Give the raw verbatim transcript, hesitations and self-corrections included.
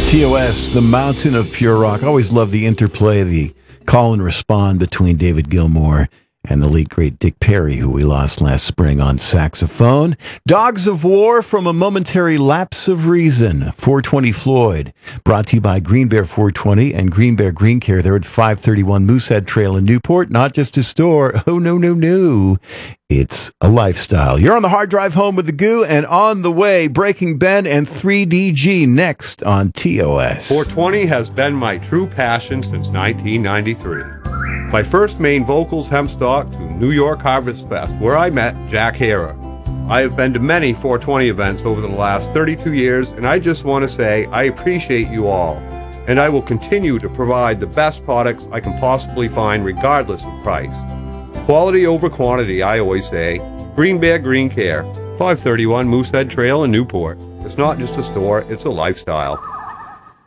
T O S, The Mountain of Pure Rock. I always love the interplay, the call and respond between David Gilmour and the late, great Dick Perry, who we lost last spring on saxophone. Dogs of War from a Momentary Lapse of Reason, four twenty Floyd, brought to you by Green Bear four twenty and Green Bear Green Care. They're at five thirty-one Moosehead Trail in Newport. Not just a store. Oh, no, no, no. It's a lifestyle. You're on the hard drive home with the Goo, and on the way, Breaking Ben and three D G next on T O S. four twenty has been my true passion since nineteen ninety-three. My first main vocals hempstock to New York Harvest Fest, where I met Jack Herer. I have been to many four twenty events over the last thirty-two years, and I just want to say I appreciate you all, and I will continue to provide the best products I can possibly find regardless of price. Quality over quantity, I always say. Green Bear Green Care, five thirty-one Moosehead Trail in Newport. It's not just a store, it's a lifestyle.